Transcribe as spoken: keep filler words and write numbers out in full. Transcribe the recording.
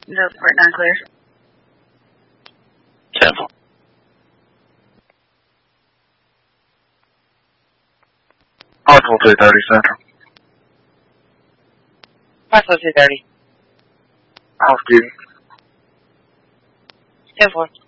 No, port nine clear. ten four. Possible two thirty Central. Possible two thirty. Off duty. ten four.